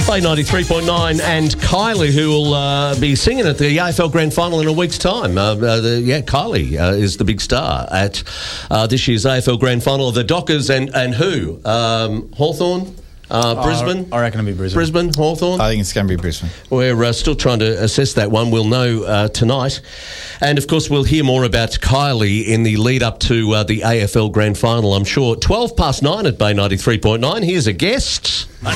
Bay 93.9 and Kylie, who will be singing at the AFL Grand Final in a week's time. Kylie is the big star at this year's AFL Grand Final. The Dockers and who? Hawthorn? Brisbane? I reckon it'll be Brisbane. Brisbane, Hawthorn? I think it's going to be Brisbane. We're still trying to assess that one. We'll know tonight. And, of course, we'll hear more about Kylie in the lead-up to the AFL Grand Final, I'm sure. 9:12 at Bay 93.9. Here's a guest. A